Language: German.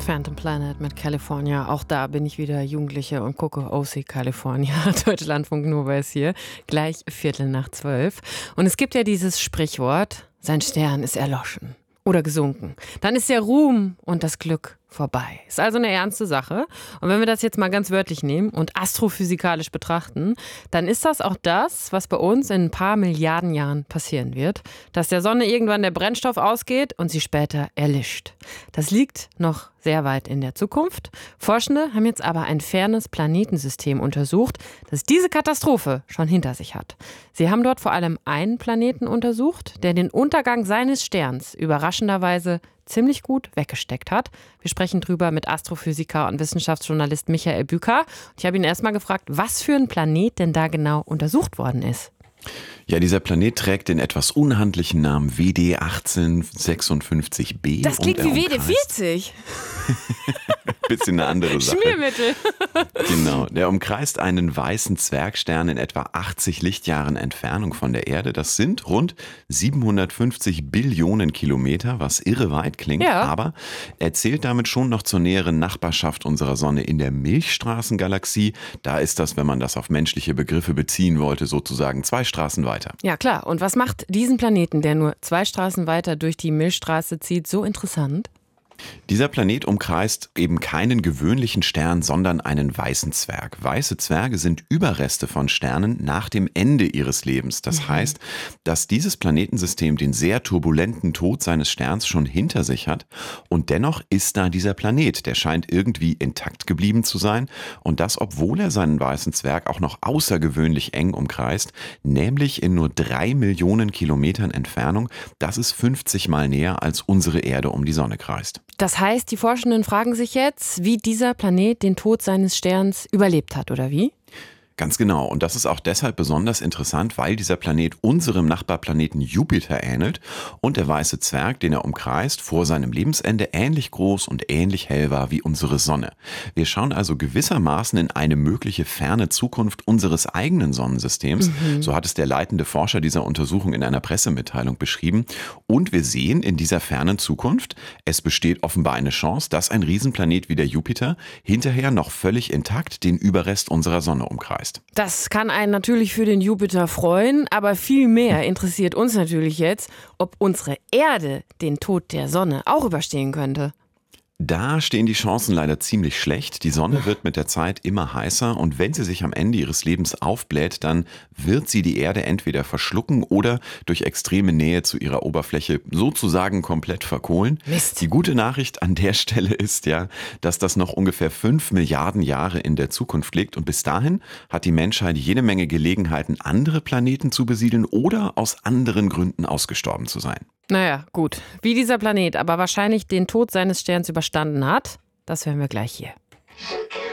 Phantom Planet mit California. Auch da bin ich wieder Jugendliche und gucke OC California. Deutschlandfunk Nova ist hier. Gleich 11:45. Und es gibt ja dieses Sprichwort, sein Stern ist erloschen oder gesunken. Dann ist der Ruhm und das Glück vorbei. Ist also eine ernste Sache. Und wenn wir das jetzt mal ganz wörtlich nehmen und astrophysikalisch betrachten, dann ist das auch das, was bei uns in ein paar Milliarden Jahren passieren wird. Dass der Sonne irgendwann der Brennstoff ausgeht und sie später erlischt. Das liegt noch sehr weit in der Zukunft. Forschende haben jetzt aber ein fernes Planetensystem untersucht, das diese Katastrophe schon hinter sich hat. Sie haben dort vor allem einen Planeten untersucht, der den Untergang seines Sterns überraschenderweise ziemlich gut weggesteckt hat. Wir sprechen drüber mit Astrophysiker und Wissenschaftsjournalist Michael Büker. Ich habe ihn erstmal gefragt, was für ein Planet denn da genau untersucht worden ist. Ja, dieser Planet trägt den etwas unhandlichen Namen WD 1856b. Das klingt wie WD 40. Bisschen eine andere Sache. Schmiermittel. Genau, der umkreist einen weißen Zwergstern in etwa 80 Lichtjahren Entfernung von der Erde. Das sind rund 750 Billionen Kilometer, was irre weit klingt. Ja. Aber er zählt damit schon noch zur näheren Nachbarschaft unserer Sonne in der Milchstraßengalaxie. Da ist das, wenn man das auf menschliche Begriffe beziehen wollte, sozusagen 2 Straßen weiter. Ja, klar. Und was macht diesen Planeten, der nur 2 Straßen weiter durch die Milchstraße zieht, so interessant? Dieser Planet umkreist eben keinen gewöhnlichen Stern, sondern einen weißen Zwerg. Weiße Zwerge sind Überreste von Sternen nach dem Ende ihres Lebens. Das heißt, dass dieses Planetensystem den sehr turbulenten Tod seines Sterns schon hinter sich hat. Und dennoch ist da dieser Planet, der scheint irgendwie intakt geblieben zu sein. Und das, obwohl er seinen weißen Zwerg auch noch außergewöhnlich eng umkreist, nämlich in nur 3 Millionen Kilometern Entfernung. Das ist 50 Mal näher, als unsere Erde um die Sonne kreist. Das heißt, die Forschenden fragen sich jetzt, wie dieser Planet den Tod seines Sterns überlebt hat, oder wie? Ganz genau. Und das ist auch deshalb besonders interessant, weil dieser Planet unserem Nachbarplaneten Jupiter ähnelt und der weiße Zwerg, den er umkreist, vor seinem Lebensende ähnlich groß und ähnlich hell war wie unsere Sonne. Wir schauen also gewissermaßen in eine mögliche ferne Zukunft unseres eigenen Sonnensystems. So hat es der leitende Forscher dieser Untersuchung in einer Pressemitteilung beschrieben. Und wir sehen in dieser fernen Zukunft, es besteht offenbar eine Chance, dass ein Riesenplanet wie der Jupiter hinterher noch völlig intakt den Überrest unserer Sonne umkreist. Das kann einen natürlich für den Jupiter freuen, aber viel mehr interessiert uns natürlich jetzt, ob unsere Erde den Tod der Sonne auch überstehen könnte. Da stehen die Chancen leider ziemlich schlecht. Die Sonne wird mit der Zeit immer heißer und wenn sie sich am Ende ihres Lebens aufbläht, dann wird sie die Erde entweder verschlucken oder durch extreme Nähe zu ihrer Oberfläche sozusagen komplett verkohlen. Mist. Die gute Nachricht an der Stelle ist ja, dass das noch ungefähr 5 Milliarden Jahre in der Zukunft liegt und bis dahin hat die Menschheit jede Menge Gelegenheiten, andere Planeten zu besiedeln oder aus anderen Gründen ausgestorben zu sein. Naja, gut. Wie dieser Planet aber wahrscheinlich den Tod seines Sterns überstanden hat, das hören wir gleich hier.